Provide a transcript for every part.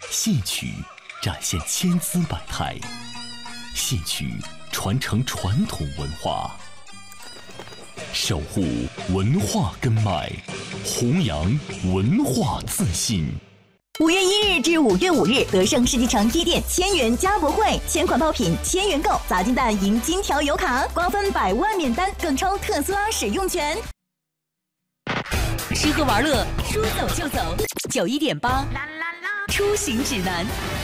戏曲展现千姿百态，戏曲传承传统文化，守护文化根脉，弘扬文化自信。 5月1日至5月5日，德胜世纪城一店1000元加博会，千款爆品1000元购，砸金蛋赢金条油卡，瓜分100万免单，更抽特斯拉使用权。吃喝玩乐，说走就走。91.8，出行指南。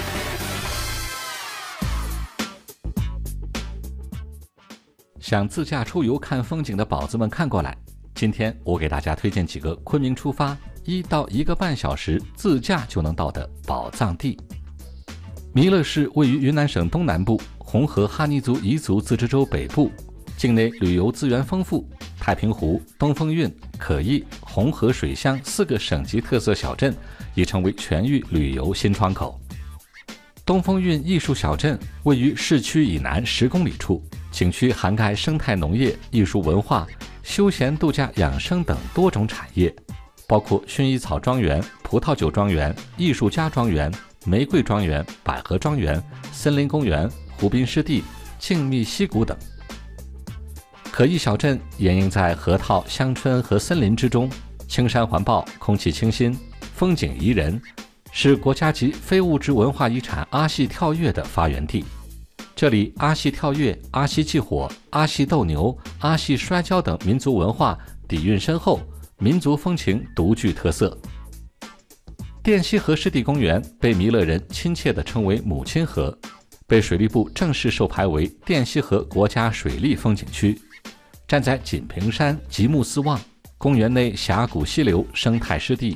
想自驾出游看风景的宝子们看过来，今天我给大家推荐几个昆明出发1到1个半小时自驾就能到的宝藏地。弥勒市位于云南省东南部，红河哈尼族彝族自治州北部，境内旅游资源丰富，太平湖、东风韵、可意、红河水乡4个省级特色小镇已成为全域旅游新窗口。东风韵艺术小镇位于市区以南10公里处，景区涵盖生态农业、艺术文化、休闲度假养生等多种产业，包括薰衣草庄园、葡萄酒庄园、艺术家庄园、玫瑰庄园、百合庄园、森林公园、湖滨湿地、静谧溪谷等。可意小镇掩映在河套、乡村和森林之中，青山环抱，空气清新，风景宜人，是国家级非物质文化遗产阿戏跳跃的发源地。这里阿戏跳跃、阿戏祭火、阿戏斗牛、阿戏摔跤等民族文化底蕴深厚，民族风情独具特色。滇西河湿地公园被弥勒人亲切地称为母亲河，被水利部正式授牌为滇西河国家水利风景区。站在锦屏山极目四望，公园内峡谷溪流，生态湿地，